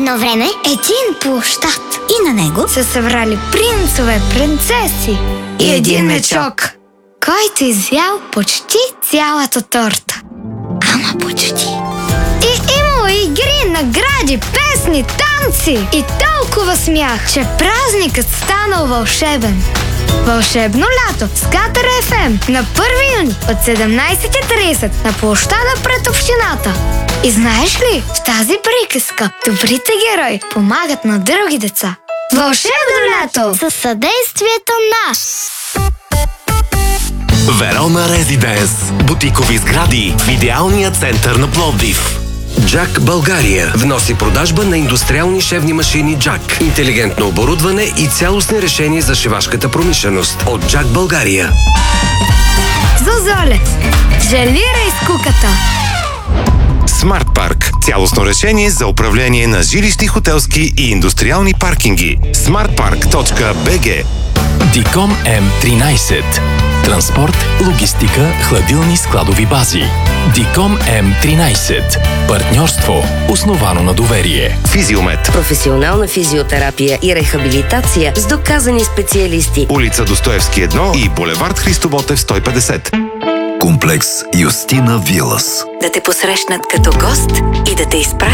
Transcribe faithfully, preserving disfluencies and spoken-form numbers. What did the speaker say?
едно време един площад. И на него се събрали принцове, принцеси и един мечок, който извял почти цялата торта. Ама почти. И имало игри, награди, песни, танци и толкова смях, че празникът станал вълшебен. Вълшебно лято с Гатър Еф Ем на първи юни от седемнайсет и трийсет на площада пред общината. И знаеш ли, в тази приказка добрите герои помагат на други деца. Вълшебно лято със съдействието на Верона Резиденс. Бутикови сгради в идеалния център на Пловдив. Джак България. Внос и продажба на индустриални шевни машини Джак. Интелигентно оборудване и цялостни решения за шивашката промишленост от Джак България. Зозоле. Желирай с куката. Смарт Парк. Цялостно решение за управление на жилищни, хотелски и индустриални паркинги. смартпарк точка би джи. Диком М тринайсет. Транспорт, логистика, хладилни складови бази. Диком М тринайсет. Партньорство, основано на доверие. Физиомед. Професионална физиотерапия и рехабилитация с доказани специалисти. Улица Достоевски едно и булевард Христо Ботев сто и петдесет. Комплекс Юстина Вилас. Да те посрещнат като гост и да те изпратят